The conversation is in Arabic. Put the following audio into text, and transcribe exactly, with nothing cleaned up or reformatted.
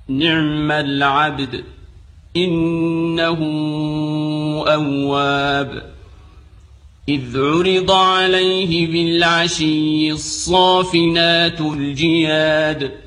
نعم العبد إنه أواب. إذ عرض عليه بالعشي الصافنات الجياد